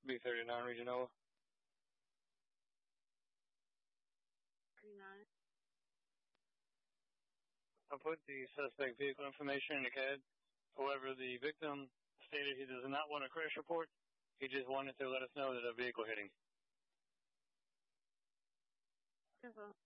B39 Regional. 39. I put the suspect vehicle information in the CAD. However, the victim stated he does not want a crash report. He just wanted to let us know that a vehicle hitting. Careful.